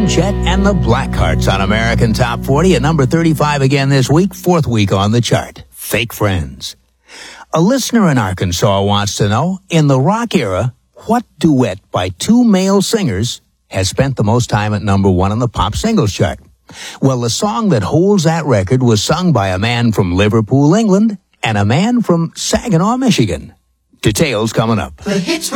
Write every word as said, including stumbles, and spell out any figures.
Joan Jett and the Blackhearts on American Top forty at number thirty-five again this week, fourth week on the chart. Fake Friends. A listener in Arkansas wants to know, in the rock era, what duet by two male singers has spent the most time at number one on the pop singles chart? Well, the song that holds that record was sung by a man from Liverpool, England, and a man from Saginaw, Michigan. Details coming up. The hits